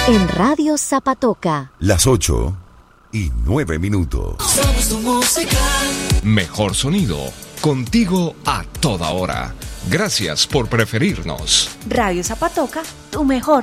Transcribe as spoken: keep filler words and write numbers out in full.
En Radio Zapatoca. Las ocho y nueve minutos. Somos tu música. Mejor sonido, contigo a toda hora. Gracias por preferirnos. Radio Zapatoca, tu mejor